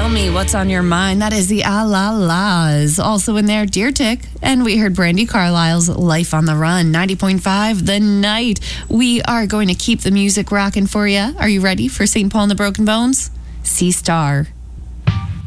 Tell me what's on your mind. That is the Ah-La-Las. Also in there, Deer Tick. And we heard Brandy Carlisle's Life on the Run. 90.5 The Night. We are going to keep the music rocking for you. Are you ready for St. Paul and the Broken Bones? Sea Star.